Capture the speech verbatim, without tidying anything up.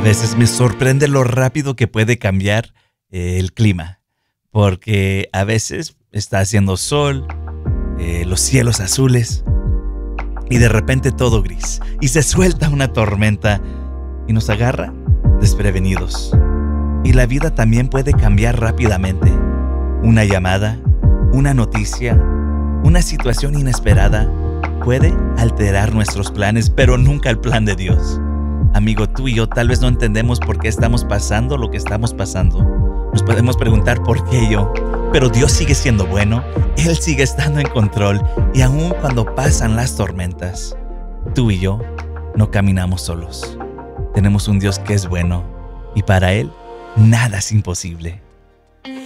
veces me sorprende lo rápido que puede cambiar eh, el clima, porque a veces está haciendo sol, eh, los cielos azules, y de repente todo gris, y se suelta una tormenta y nos agarra desprevenidos. Y la vida también puede cambiar rápidamente. Una llamada, una noticia, una situación inesperada puede alterar nuestros planes, pero nunca el plan de Dios. Amigo, tú y yo tal vez no entendemos por qué estamos pasando lo que estamos pasando. Nos podemos preguntar por qué yo, pero Dios sigue siendo bueno, Él sigue estando en control, y aun cuando pasan las tormentas, tú y yo no caminamos solos. Tenemos un Dios que es bueno, y para Él nada es imposible.